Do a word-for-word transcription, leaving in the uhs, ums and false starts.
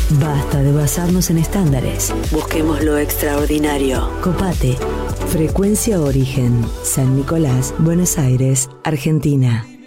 Basta de basarnos en estándares. Busquemos lo extraordinario. Copate. Frecuencia Origen. San Nicolás, Buenos Aires, Argentina.